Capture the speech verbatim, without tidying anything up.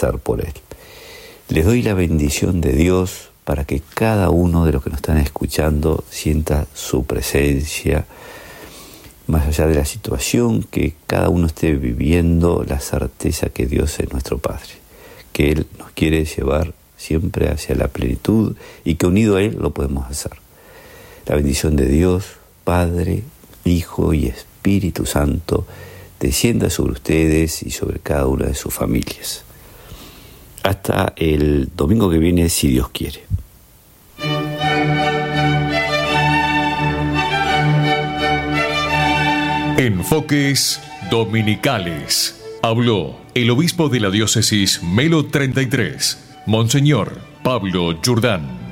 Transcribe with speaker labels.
Speaker 1: hacer por Él. Les doy la bendición de Dios para que cada uno de los que nos están escuchando sienta su presencia, más allá de la situación que cada uno esté viviendo, la certeza que Dios es nuestro Padre, que Él nos quiere llevar siempre hacia la plenitud y que unido a Él lo podemos hacer. La bendición de Dios, Padre, Hijo y Espíritu Santo, descienda sobre ustedes y sobre cada una de sus familias. Hasta el domingo que viene, si Dios quiere.
Speaker 2: Enfoques dominicales. Habló el obispo de la diócesis Melo treinta y tres, Monseñor Pablo Jordán.